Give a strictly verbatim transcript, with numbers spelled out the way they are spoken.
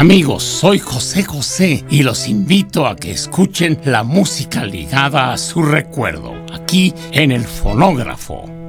Amigos, soy José José y los invito a que escuchen la música ligada a su recuerdo, aquí en El Fonógrafo.